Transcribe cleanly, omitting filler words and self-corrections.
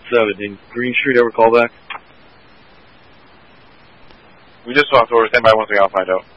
7. Did Green Street ever call back? We just walked over. Stand by 1 second. I'll find out.